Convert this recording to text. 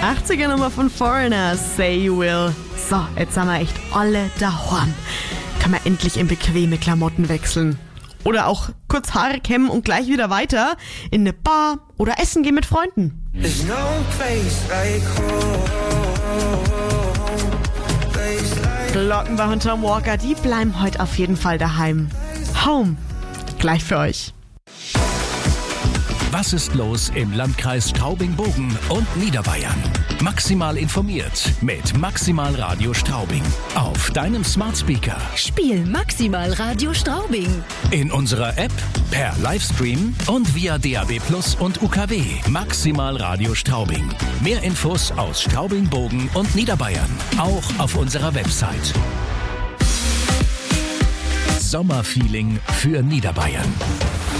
80er Nummer von Foreigner, Say You Will. So, jetzt sind wir echt alle daheim. Kann man endlich in bequeme Klamotten wechseln. Oder auch kurz Haare kämmen und gleich wieder weiter in eine Bar oder essen gehen mit Freunden. There's no place like home. Glockenbach und Tom Walker, die bleiben heute auf jeden Fall daheim. Home. Gleich für euch. Was ist los im Landkreis Straubing-Bogen und Niederbayern? Maximal informiert mit Maximal Radio Straubing. Auf deinem Smart Speaker. Spiel Maximal Radio Straubing. In unserer App, per Livestream und via DAB+ und UKW. Maximal Radio Straubing. Mehr Infos aus Straubing-Bogen und Niederbayern. Auch auf unserer Website. Sommerfeeling für Niederbayern.